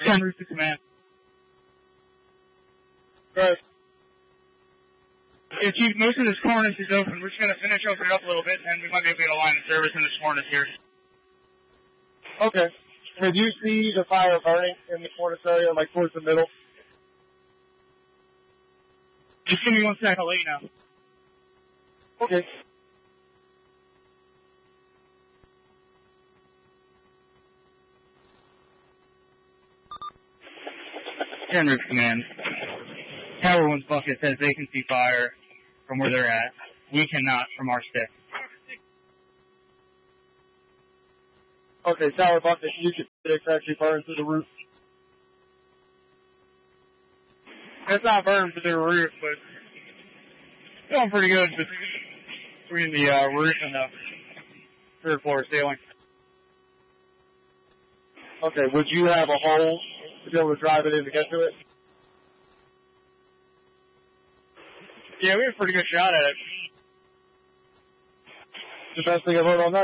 10 Roof to command. Right. Yeah, Chief, most of this cornice is open. We're just going to finish open it up a little bit, and we might be able to get a line of service in this cornice here. Okay. Did you see the fire burning in the cornice area, like towards the middle? Just give me 1 second, I'll let you know. Okay. Ten Roof Command. Tower 1's bucket says they can see fire from where they're at. We cannot from our stick. Okay, Tower bucket, you can see it's actually burned through the roof. It's not burned to the roof, but it's going pretty good between the roof and the third floor ceiling. Okay, would you have a hole to be able to drive it in to get to it? Yeah, we have a pretty good shot at it. The best thing I've heard all night.